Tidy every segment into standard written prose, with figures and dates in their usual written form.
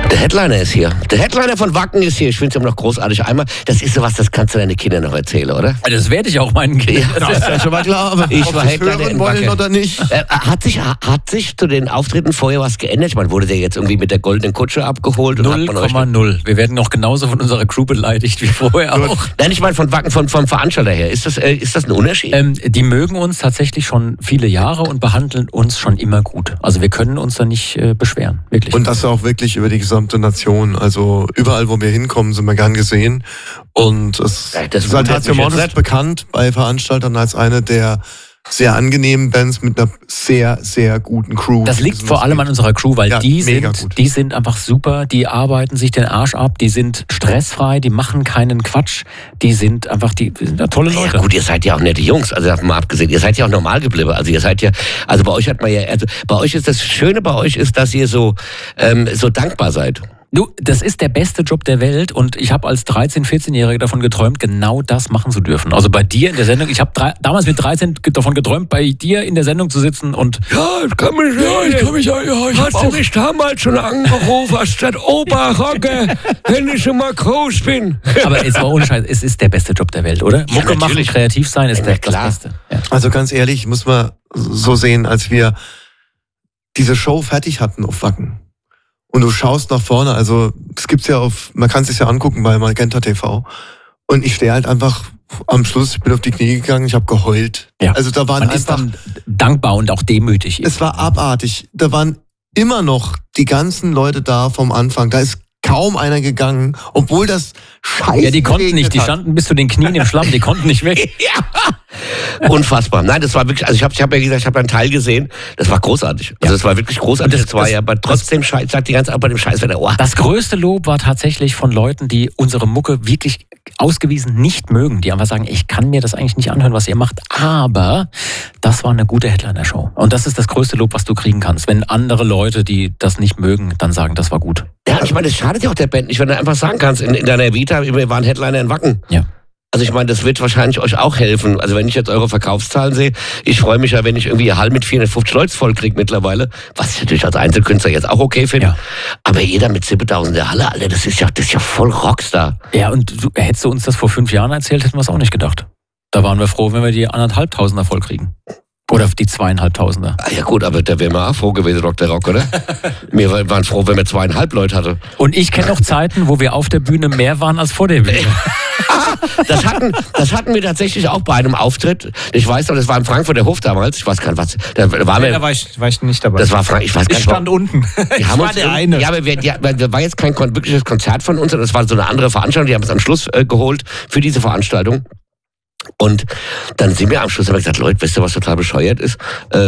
Der Headliner ist hier. Der Headliner von Wacken ist hier. Ich finde es immer noch großartig. Einmal, das ist sowas, das kannst du deinen Kindern noch erzählen, oder? Das werde ich auch meinen Kindern. Ja, das ist ja schon mal klar. Aber ich war Headliner in wollen Wacken. oder nicht? Hat sich zu den Auftritten vorher was geändert? Ich meine, wurde der jetzt irgendwie mit der goldenen Kutsche abgeholt? 0,0. Wir werden noch genauso von unserer Crew beleidigt wie vorher auch. Nein, ich meine von Wacken, vom Veranstalter her. Ist das ein Unterschied? Die mögen uns tatsächlich schon viele Jahre und behandeln uns schon immer gut. Also wir können uns da nicht beschweren, wirklich. Und das auch wirklich über die gesamte Nation. Also überall, wo wir hinkommen, sind wir gern gesehen. Und Saltatio Mortis ist bekannt bei Veranstaltern als eine der sehr angenehmen Bands mit einer sehr, sehr guten Crew. Das liegt vor allem an unserer Crew, weil ja, die sind einfach super, die arbeiten sich den Arsch ab, die sind stressfrei, die machen keinen Quatsch, die sind tolle Leute. Ja gut, ihr seid ja auch nette Jungs, also mal abgesehen, ihr seid ja auch normal geblieben, also ihr seid ja, also bei euch hat man ja, also bei euch ist das Schöne bei euch ist, dass ihr so dankbar seid. Du, das ist der beste Job der Welt und ich habe als 13-, 14-Jähriger davon geträumt, genau das machen zu dürfen. Also bei dir in der Sendung, ich habe damals mit 13 davon geträumt, bei dir in der Sendung zu sitzen und... Ich kann mich hast du mich damals schon angerufen, hast gesagt, Opa Rocke, wenn ich schon mal groß bin. Aber es war ohne Scheiß, es ist der beste Job der Welt, oder? Ja, Mucke machen, kreativ sein ist das Beste. Ja. Also ganz ehrlich, muss man so sehen, als wir diese Show fertig hatten auf Wacken. Und du schaust nach vorne, also es gibt's ja man kann es sich ja angucken bei Magenta TV. Und ich stehe halt einfach am Schluss, ich bin auf die Knie gegangen, ich habe geheult. Ja. Also da waren Man ist dann dankbar und auch demütig. Es war abartig. Da waren immer noch die ganzen Leute da vom Anfang. Da ist kaum einer gegangen, obwohl das scheiße. Ja, die konnten nicht, die standen bis zu den Knien im Schlamm, die konnten nicht weg. Ja. Unfassbar. Nein, das war wirklich, also ich hab ja gesagt, ich habe einen Teil gesehen, das war großartig. Also das war wirklich großartig. Das war ja, aber trotzdem sagt die ganze Zeit bei dem Scheißwetter, Das größte Lob war tatsächlich von Leuten, die unsere Mucke wirklich ausgewiesen nicht mögen, die einfach sagen, ich kann mir das eigentlich nicht anhören, was ihr macht, aber das war eine gute Headliner-Show. Und das ist das größte Lob, was du kriegen kannst. Wenn andere Leute, die das nicht mögen, dann sagen, das war gut. Ja, ich meine, das schadet ja auch der Band nicht, wenn du einfach sagen kannst, in deiner Vita, wir waren Headliner in Wacken. Ja. Also ich meine, das wird wahrscheinlich euch auch helfen. Also wenn ich jetzt eure Verkaufszahlen sehe, ich freue mich ja, wenn ich irgendwie ihr Hall mit 450 Leuten voll kriege mittlerweile, was ich natürlich als Einzelkünstler jetzt auch okay finde. Ja. Aber jeder mit 7.000 der Halle, Alter, das ist ja voll Rockstar. Ja, und hättest du uns das vor 5 Jahren erzählt, hätten wir es auch nicht gedacht. Da waren wir froh, wenn wir die 1.500er voll kriegen. Oder die 2.500er. Ja gut, aber da wären wir auch froh gewesen, Rock der Rock, oder? Wir waren froh, wenn wir 2,5 Leute hatten. Und ich kenne noch Zeiten, wo wir auf der Bühne mehr waren als vor der Bühne. Das hatten wir tatsächlich auch bei einem Auftritt. Ich weiß noch, das war im Frankfurter Hof damals. Ich weiß gar nicht, was. Da war ich nicht dabei. Das war ich weiß gar nicht. Ich stand unten. Ich war der eine. Ja, aber da war jetzt kein wirkliches Konzert von uns, das war so eine andere Veranstaltung. Die haben es am Schluss geholt für diese Veranstaltung. Und dann sind wir am Schluss, haben wir gesagt, Leute, wisst ihr, was total bescheuert ist?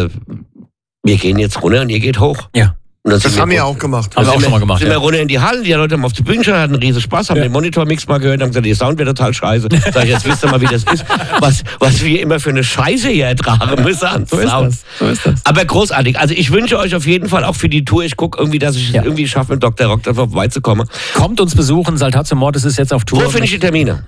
Wir gehen jetzt runter und ihr geht hoch. Ja. Und das haben wir auch gemacht. Haben wir auch schon mal gemacht. Sind wir runter in die Halle, die Leute haben auf die Bühne geschaut, hatten riesen Spaß, haben den Monitormix mal gehört, haben gesagt, der Sound wird total scheiße. Sag ich, jetzt wisst ihr mal, wie das ist. Was wir immer für eine Scheiße hier ertragen müssen an Sound. So ist das. Aber großartig. Also ich wünsche euch auf jeden Fall auch für die Tour, ich gucke irgendwie, dass ich es irgendwie schaffe, mit Dr. Rock da vorbeizukommen. Kommt uns besuchen, Saltatio Mortis ist jetzt auf Tour. Wo finde ich die Termine?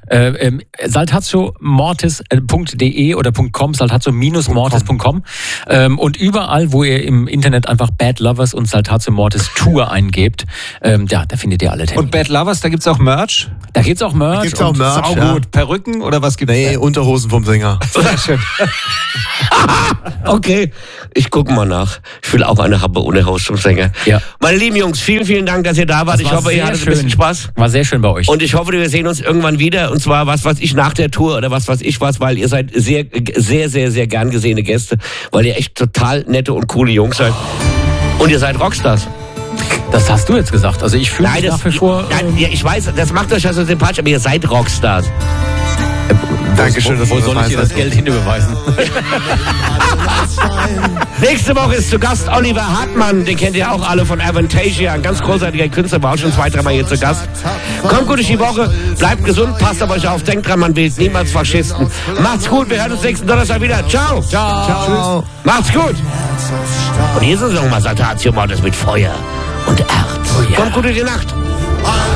saltatiomortis.de oder .com, saltatio-mortis.com und überall, wo ihr im Internet einfach Bad Lovers und Saltatio Mortis Tour eingebt, da findet ihr alle Termine. Und Bad Lovers, da gibt's auch Merch? Da gibt's auch Merch. Saugut. Perücken oder was gibt's? Nee, Unterhosen vom Sänger. Sehr schön. Okay, ich gucke mal nach. Ich will auch eine Happe ohne Haus zum Sänger. Ja. Meine lieben Jungs, vielen, vielen Dank, dass ihr da wart. Ich hoffe, ihr hattet ein bisschen Spaß. War sehr schön bei euch. Und ich hoffe, wir sehen uns irgendwann wieder. Und zwar was weiß ich nach der Tour oder was weiß ich was, weil ihr seid sehr, sehr, sehr, sehr gern gesehene Gäste, weil ihr echt total nette und coole Jungs seid. Und ihr seid Rockstars. Das hast du jetzt gesagt. Also ich fühle mich nach wie vor... Nein, ja, ich weiß, das macht euch ja so sympathisch, aber ihr seid Rockstars. Dankeschön, wo soll ich dir das Geld hinüberweisen? Nächste Woche ist zu Gast Oliver Hartmann, den kennt ihr auch alle von Avantasia, ein ganz großartiger Künstler, war auch schon 2-3 Mal hier zu Gast. Kommt gut durch die Woche, bleibt gesund, passt auf euch auf, denkt dran, man wählt niemals Faschisten. Macht's gut, wir hören uns nächsten Donnerstag wieder. Ciao. Ciao. Macht's gut. Und hier ist es nochmal Saltatio Mortis mit Feuer und Erz. Kommt gut in die Nacht.